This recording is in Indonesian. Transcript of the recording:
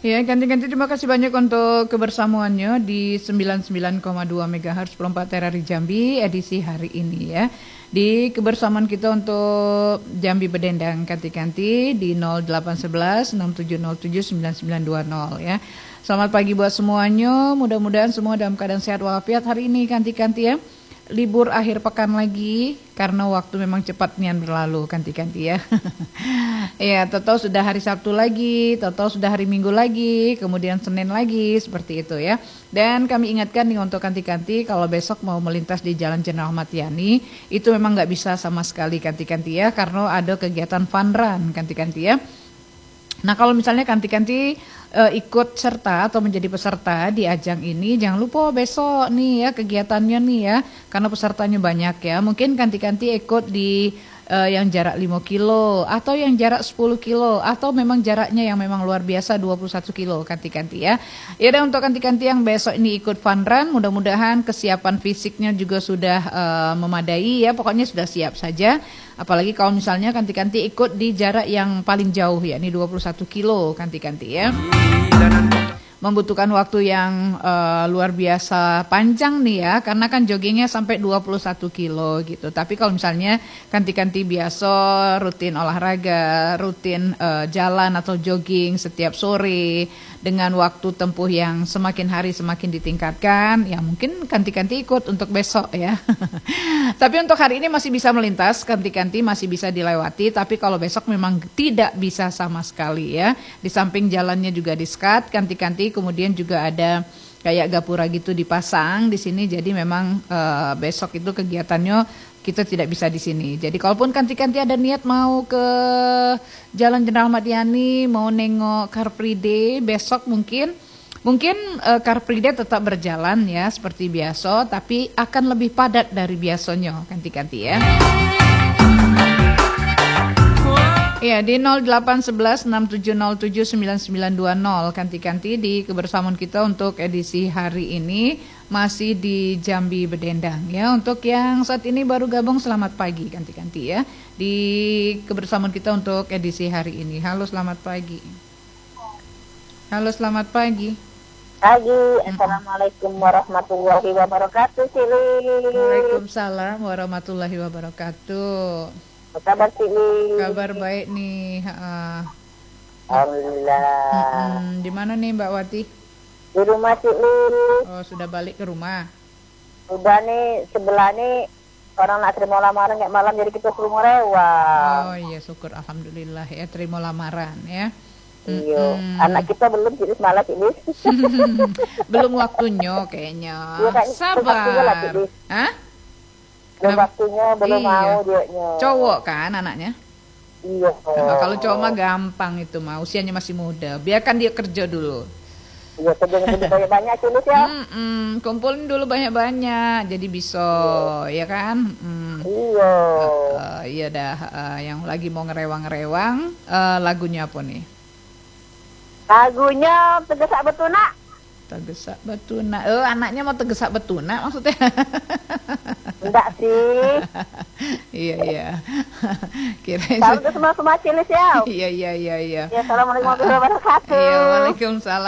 Ya, ganti-ganti terima kasih banyak untuk kebersamaannya di 99,2 MHz Perempat Terari Jambi edisi hari ini ya. Di kebersamaan kita untuk Jambi Bedendang ganti-ganti di 0811 6707 9920 ya. Selamat pagi buat semuanya, mudah-mudahan semua dalam keadaan sehat walafiat hari ini ganti-ganti ya. Libur akhir pekan lagi karena waktu memang cepat nian berlalu ganti-ganti ya. Ya, tahu sudah hari Sabtu lagi, tahu sudah hari Minggu lagi, kemudian Senin lagi seperti itu ya. Dan kami ingatkan nih untuk ganti-ganti kalau besok mau melintas di Jalan Jenderal Ahmad Yani itu memang nggak bisa sama sekali ganti-ganti ya karena ada kegiatan fun run ganti-ganti ya. Nah kalau misalnya ganti-ganti ikut serta atau menjadi peserta di ajang ini, jangan lupa besok nih ya kegiatannya nih ya, karena pesertanya banyak ya. Mungkin ganti-ganti ikut di yang jarak 5 kilo atau yang jarak 10 kilo atau memang jaraknya yang memang luar biasa 21 kilo ganti-ganti ya. Ya dan untuk ganti-ganti yang besok ini ikut fun run, mudah-mudahan kesiapan fisiknya juga sudah memadai ya, pokoknya sudah siap saja. Apalagi kalau misalnya ganti-ganti ikut di jarak yang paling jauh ya, ini 21 kilo ganti-ganti ya. Membutuhkan waktu yang luar biasa panjang nih ya, karena kan joggingnya sampai 21 kilo gitu. Tapi kalau misalnya ganti-ganti biasa rutin olahraga, rutin jalan atau jogging setiap sore dengan waktu tempuh yang semakin hari semakin ditingkatkan, ya mungkin ganti-ganti ikut untuk besok ya. Tapi untuk hari ini masih bisa melintas, ganti-ganti masih bisa dilewati, tapi kalau besok memang tidak bisa sama sekali ya. Di samping jalannya juga di-skat, ganti-ganti kemudian juga ada kayak gapura gitu dipasang di sini, jadi memang besok itu kegiatannya kita tidak bisa di sini. Jadi kalaupun ganti-ganti ada niat mau ke Jalan Jenderal Ahmad Yani, mau nengok Car Free Day besok mungkin Car Free Day tetap berjalan ya seperti biasa, tapi akan lebih padat dari biasanya ganti-ganti ya. Ya di 0811 6707 9920 ganti-ganti di kebersamaan kita untuk edisi hari ini masih di Jambi Bedendang ya. Untuk yang saat ini baru gabung selamat pagi ganti-ganti ya di kebersamaan kita untuk edisi hari ini. Halo selamat pagi. Halo selamat pagi. Assalamualaikum warahmatullahi wabarakatuh, Sili. Waalaikumsalam warahmatullahi wabarakatuh. Apa kabar, Sili? Kabar baik nih. Alhamdulillah. Di mana nih Mbak Wati? Di rumah, Sili. Oh, sudah balik ke rumah. Udah nih, sebelah nih orang nak terima lamaran kayak malam, jadi kita ke rumah rewang. Oh iya, syukur alhamdulillah ya terima lamaran ya. Iya, anak kita belum jadi semalam ini. Belum waktunya kayaknya. Iya, Sabar. Hah? Belum waktunya, belum mau dia. Cowok kan anaknya? Iya. Nah, kalau cowok mah gampang itu mah, usianya masih muda. Biarkan dia kerja dulu. Iya, kerjanya banyak-banyak tulis ya. Kumpulin dulu banyak-banyak, jadi bisa, ya kan? Iya. Iya dah. Yang lagi mau ngerewang-ngerewang, lagunya apa nih? Lagunya Tegesak Betuna. Tegesak Betuna. Anaknya mau Tegesak Betuna maksudnya? Enggak sih. Iya. Kirain Salam ke semua cilis ya. Iya. Ya, assalamualaikum warahmatullahi wabarakatuh. Iya, waalaikumsalam.